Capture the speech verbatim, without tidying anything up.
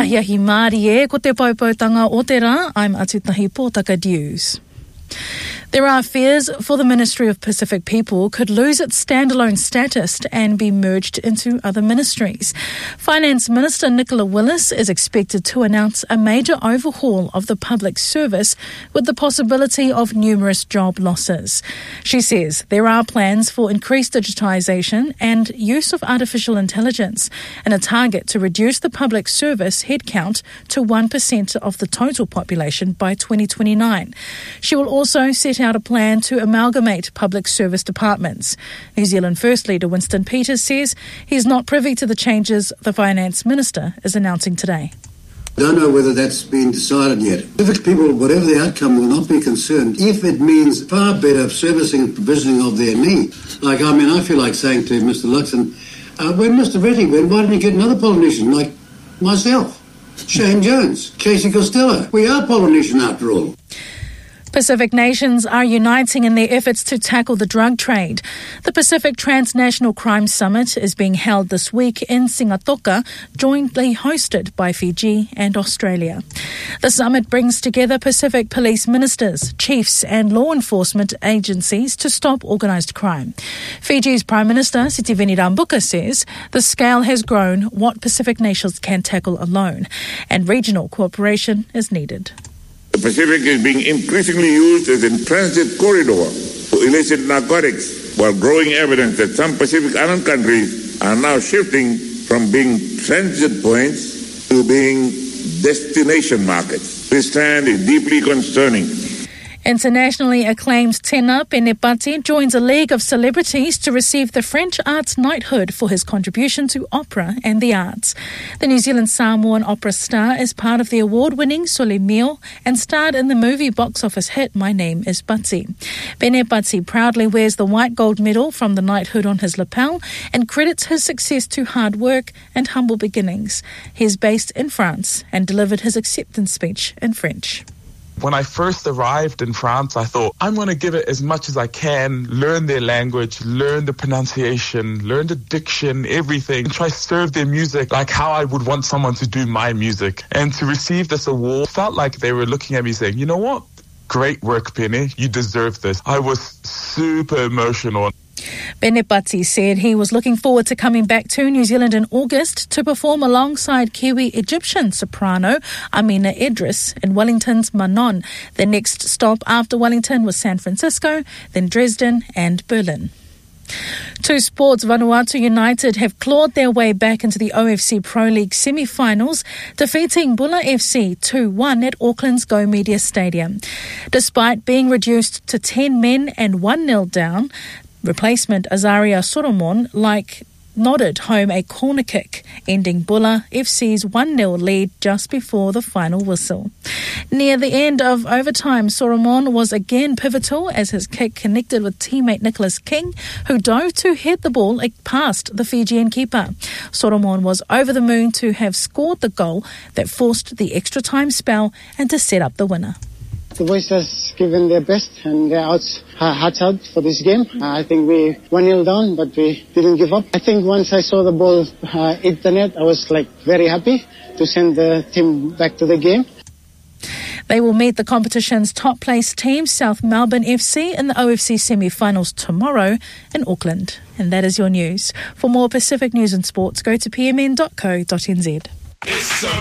Ahiahi Māori e, ko te paupautanga o te rā, I'm Atutahi Pōtaka News. There are fears for the Ministry of Pacific People could lose its standalone status and be merged into other ministries. Finance Minister Nicola Willis is expected to announce a major overhaul of the public service with the possibility of numerous job losses. She says there are plans for increased digitisation and use of artificial intelligence and a target to reduce the public service headcount to one percent of the total population by twenty twenty-nine. She will also set out a plan to amalgamate public service departments. New Zealand First Leader Winston Peters says he's not privy to the changes the Finance Minister is announcing today. I don't know whether that's been decided yet. Pacific people, whatever the outcome, will not be concerned if it means far better servicing and provisioning of their needs. Like, I mean, I feel like saying to Mister Luxon, uh, when Mister Rettig went, why didn't you get another Polynesian like myself? Shane Jones, Casey Costello. We are Polynesian after all. Pacific nations are uniting in their efforts to tackle the drug trade. The Pacific Transnational Crime Summit is being held this week in Sigatoka, jointly hosted by Fiji and Australia. The summit brings together Pacific police ministers, chiefs and law enforcement agencies to stop organised crime. Fiji's Prime Minister Sitiveni Rabuka says the scale has grown what Pacific nations can tackle alone, and regional cooperation is needed. The Pacific is being increasingly used as a transit corridor to illicit narcotics, while growing evidence that some Pacific Island countries are now shifting from being transit points to being destination markets. This trend is deeply concerning. Internationally acclaimed Tena Penepati joins a league of celebrities to receive the French Arts Knighthood for his contribution to opera and the arts. The New Zealand Samoan opera star is part of the award-winning Sole Mio and starred in the movie box office hit My Name is Batsy. Penepati proudly wears the white gold medal from the knighthood on his lapel and credits his success to hard work and humble beginnings. He is based in France and delivered his acceptance speech in French. When I first arrived in France, I thought, I'm going to give it as much as I can, learn their language, learn the pronunciation, learn the diction, everything, and try to serve their music like how I would want someone to do my music. And to receive this award felt like they were looking at me saying, you know what? Great work, Penny. You deserve this. I was super emotional. Penepati said he was looking forward to coming back to New Zealand in August to perform alongside Kiwi Egyptian soprano Amina Idris in Wellington's Manon. The next stop after Wellington was San Francisco, then Dresden and Berlin. Two sports, Vanuatu United have clawed their way back into the O F C Pro League semi-finals, defeating Bula F C two one at Auckland's Go Media Stadium. Despite being reduced to ten men and one nil down, replacement Azaria Solomon like nodded home a corner kick, ending Bula F C's one nil lead just before the final whistle. Near the end of overtime, Solomon was again pivotal as his kick connected with teammate Nicholas King, who dove to head the ball past the Fijian keeper. Solomon was over the moon to have scored the goal that forced the extra time spell and to set up the winner. The boys has given their best and their outs, uh, hearts out for this game. Uh, I think we one nil down, but we didn't give up. I think once I saw the ball uh, hit the net, I was like very happy to send the team back to the game. They will meet the competition's top-placed team, South Melbourne F C, in the O F C semi-finals tomorrow in Auckland. And that is your news. For more Pacific news and sports, go to p m n dot co dot n z.